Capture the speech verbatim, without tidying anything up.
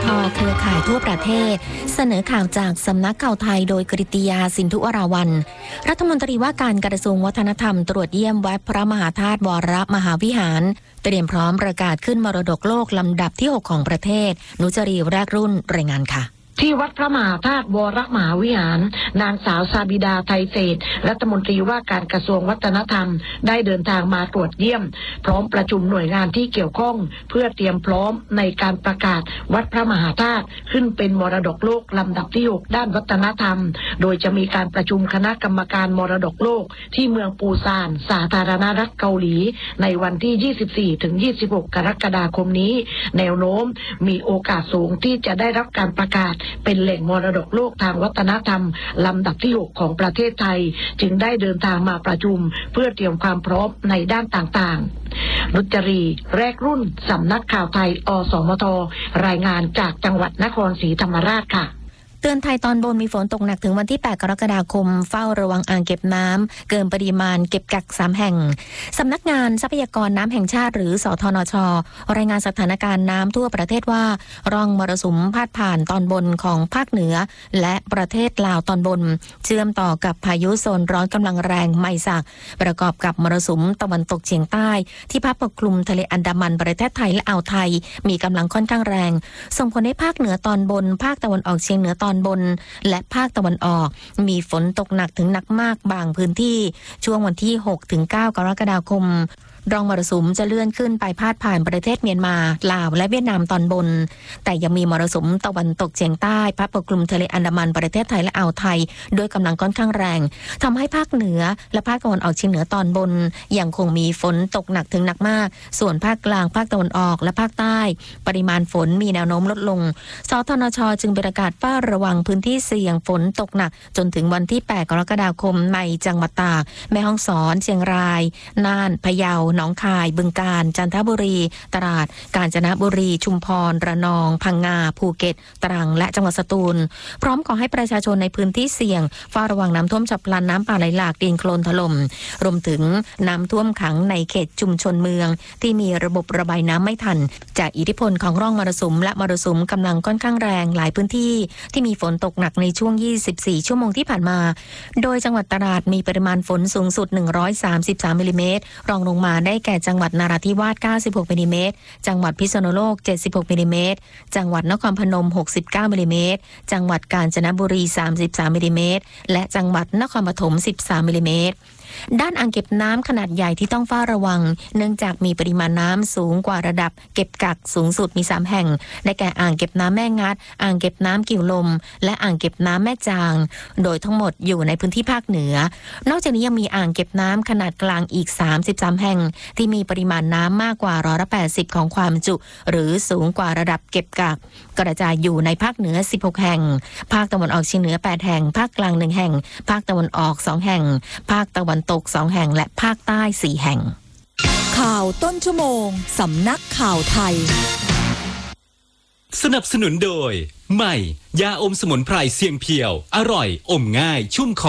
เครือข่ายทั่วประเทศเสนอข่าวจากสำนักข่าวไทยโดยกฤติยาสินธุวราวัลย์รัฐมนตรีว่าการกระทรวงวัฒนธรรมตรวจเยี่ยมวัดพระมหาธาตุวรมหาวิหารเตรียมพร้อมประกาศขึ้นมรดกโลกลำดับที่หกของประเทศนุจรีแรกรุ่นรายงานค่ะที่วัดพระมหาธาตุวรมหาวิหารนางสาวซาบิดาไทยเศรษฐ์รัฐมนตรีว่าการกระทรวงวัฒนธรรมได้เดินทางมาตรวจเยี่ยมพร้อมประชุมหน่วยงานที่เกี่ยวข้องเพื่อเตรียมพร้อมในการประกาศวัดพระมหาธาตุขึ้นเป็นมรดกโลกลำดับที่หกด้านวัฒนธรรมโดยจะมีการประชุมคณะกรรมการมรดกโลกที่เมืองปูซานสาธารณรัฐเกาหลีในวันที่ยี่สิบสี่ถึงยี่สิบหกกรกฎาคมนี้แนวโน้มมีโอกาสสูงที่จะได้รับการประกาศเป็นแหล่งมรดกโลกทางวัฒนธรรมลำดับที่หกของประเทศไทยจึงได้เดินทางมาประชุมเพื่อเตรียมความพร้อมในด้านต่างๆนุจรีแรกรุ่นสำนักข่าวไทยอสมทรายงานจากจังหวัดนครศรีธรรมราชค่ะเตือนไทยตอนบนมีฝนตกหนักถึงวันที่แปดกรกฎาคมเฝ้าระวังอ่างเก็บน้ำเกินปริมาณเก็บกักสามแห่งสำนักงานทรัพยากรน้ำแห่งชาติหรือสทนชรายงานสถานการณ์น้ำทั่วประเทศว่าร่องมรสุมพาดผ่านตอนบนของภาคเหนือและประเทศลาวตอนบนเชื่อมต่อกับพายุโซนร้อนกำลังแรงไมซักประกอบกับมรสุมตะวันตกเฉียงใต้ที่พัดปกคลุมทะเลอันดามันประเทศไทยและอ่าวไทยมีกำลังค่อนข้างแรงส่งผลให้ภาคเหนือตอนบนภาคตะวันออกเฉียงเหนือตอนบนและภาคตะวันออกมีฝนตกหนักถึงหนักมากบางพื้นที่ช่วงวันที่ หกถึงเก้า กรกฎาคมร่องมรสุมจะเลื่อนขึ้นไปพาดผ่านประเทศเมียนมาลาวและเวียดนามตอนบนแต่ยังมีมรสุมตะวันตกเฉียงใต้พัดปกคลุมทะเลอันดามันประเทศไทยและอ่าวไทยด้วยกำลังค่อนข้างแรงทำให้ภาคเหนือและภาคตะวันออกเฉียงเหนือตอนบนยังคงมีฝนตกหนักถึงหนักมากส่วนภาคกลางภาคตะวันออกและภาคใต้ปริมาณฝนมีแนวโน้มลดลงสทนชจึงประกาศเฝ้าระวังพื้นที่เสี่ยงฝนตกหนักจนถึงวันที่แปดกรกฎาคมในจังหวัดตากแม่ฮ่องสอนเชียงรายน่านพะเยาหนองคายบึงกาฬจันทบุรีตราดกาญจนบุรีชุมพรระนองพังงาภูเก็ตตรังและจังหวัดสตูลพร้อมขอให้ประชาชนในพื้นที่เสี่ยงเฝ้าระวังน้ำท่วมฉับพลันน้ำป่าไหลหลากดินโคลนถล่มรวมถึงน้ำท่วมขังในเขตชุมชนเมืองที่มีระบบระบายน้ำไม่ทันจากอิทธิพลของร่องมรสุมและมรสุมกำลังค่อนข้างแรงหลายพื้นที่ที่มีฝนตกหนักในช่วงยี่สิบสี่ชั่วโมงที่ผ่านมาโดยจังหวัดตราดมีปริมาณฝนสูงสุดหนึ่งร้อยสามสิบสามมิลลิเมตรรองลงมาได้แก่จังหวัดนราธิวาสเก้าสิบหกมิลลิเมตรจังหวัดพิษณุโลกเจ็ดสิบหกมิลลิเมตรจังหวัดนครพนมหกสิบเก้ามิลลิเมตรจังหวัดกาญจนบุรีสามสิบสามมิลลิเมตรและจังหวัดนครปฐมสิบสามมิลลิเมตรด้านอ่างเก็บน้ำขนาดใหญ่ที่ต้องเฝ้าระวังเนื่องจากมีปริมาณน้ำสูงกว่าระดับเก็บกักสูงสุดมีสามแห่งได้แก่อ่างเก็บน้ำแม่งัดอ่างเก็บน้ำกิ่วลมและอ่างเก็บน้ำแม่จางโดยทั้งหมดอยู่ในพื้นที่ภาคเหนือนอกจากนี้ยังมีอ่างเก็บน้ำขนาดกลางอีกสามสิบสามแห่งที่มีปริมาณน้ำมากกว่าร้อยละแปดสิบของความจุหรือสูงกว่าระดับเก็บกักกระจายอยู่ในภาคเหนือสิบหกแห่งภาคตะวันออกเฉียงเหนือแปดแห่งภาคกลางหนึ่งแห่งภาคตะวันออกสองแห่งภาคตะวันตกสองแห่งและภาคใต้สี่แห่งข่าวต้นชั่วโมงสำนักข่าวไทยสนับสนุนโดยใหม่ยาอมสมุนไพรเสียงเพียวอร่อยอมง่ายชุ่มคอ